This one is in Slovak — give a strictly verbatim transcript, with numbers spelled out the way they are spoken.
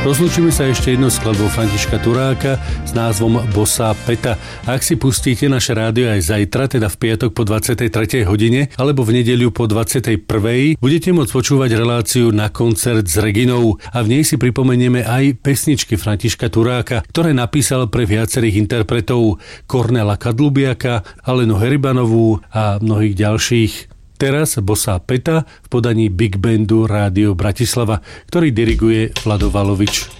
Rozlúčime sa ešte jednou skladbou Františka Turáka s názvom Bossá Peta. Ak si pustíte naše rádio aj zajtra, teda v piatok po dvadsiatej tretej hodine alebo v nedeľu po dvadsiatej prvej, budete môcť počúvať reláciu Na koncert s Reginou a v nej si pripomenieme aj pesničky Františka Turáka, ktoré napísal pre viacerých interpretov: Kornéla Kadlubiaka, Alenu Heribanovú a mnohých ďalších. Teraz Bossá Peta v podaní Big Bandu Rádio Bratislava, ktorý diriguje Vlado Valovič.